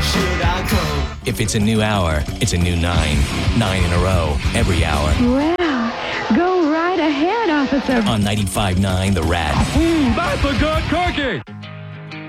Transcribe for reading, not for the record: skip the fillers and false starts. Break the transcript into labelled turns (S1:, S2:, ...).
S1: should I go?
S2: If it's a new hour, it's a new 9. 9 in a row, every hour.
S3: Well, go right ahead, officer.
S2: On 95.9 The Rat.
S4: That's a good cookie!